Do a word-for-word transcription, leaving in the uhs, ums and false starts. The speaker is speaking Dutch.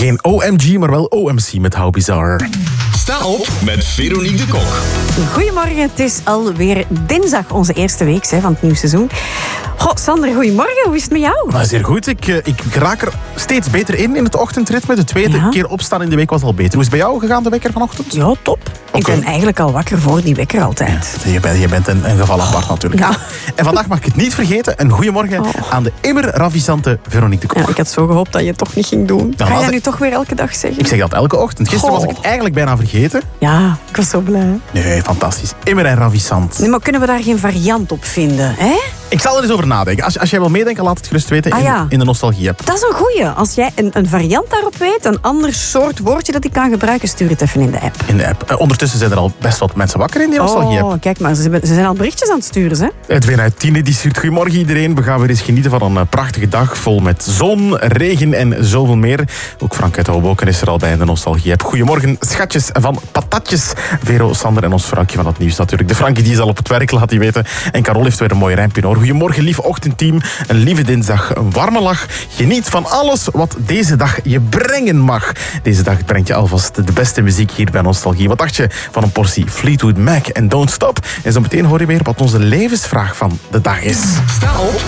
Geen O M G, maar wel O M C met How Bizarre. Sta op met Veronique de Kok. Goedemorgen, het is alweer dinsdag, onze eerste week hè, van het nieuwe seizoen. Goh, Sander, goedemorgen. Hoe is het met jou? Maar zeer goed. Ik, ik raak er steeds beter in, in het ochtendritme. De tweede Ja. keer opstaan in de week was al beter. Hoe is het bij jou gegaan, de wekker vanochtend? Ja, top. Ik Oké. ben eigenlijk al wakker voor die wekker altijd. Je bent, je bent een, een geval apart natuurlijk. Ja. En vandaag mag ik het niet vergeten. Een goeiemorgen Oh. aan de immer ravissante Veronique de Kok. Ja, ik had zo gehoopt dat je het toch niet ging doen. Nou, Ga je als dat ik- nu toch weer elke dag zeggen? Ik zeg dat elke ochtend. Gisteren Goh. was ik het eigenlijk bijna vergeten. Ja, ik was zo blij. Nee, fantastisch. Immer en ravissant. Nee, maar kunnen we daar geen variant op vinden, hè? Ik zal er eens over nadenken. Als, als jij wil meedenken, laat het gerust weten Ah, in, ja. in de nostalgie-app. Dat is een goeie. Als jij een, een variant daarop weet, een ander soort woordje dat ik kan gebruiken, stuur het even in de app. In de app. Eh, ondertussen zijn er al best wat mensen wakker in die nostalgie-app. Oh, kijk maar, ze, hebben- ze zijn al berichtjes aan het sturen, hè? Edwin uit Tiene die stuurt goedemorgen iedereen. We gaan weer eens genieten van een eh, prachtige dag vol met zon, regen en zoveel meer. Ook Frank uit Hoboken is er al bij in de nostalgie-app. Goedemorgen, schatjes van patatjes. Vero, Sander en ons vrouwtje van het nieuws natuurlijk. De Frankie die is al op het werk, laat hij weten. En Carol heeft weer een mooi rijmpje hoor. Goedemorgen, lieve ochtendteam. Een lieve dinsdag, een warme lach. Geniet van alles wat deze dag je brengen mag. Deze dag brengt je alvast de beste muziek hier bij Nostalgie. Wat dacht je van een portie Fleetwood Mac en Don't Stop? En zo meteen hoor je weer wat onze levensvraag van de dag is. Sta op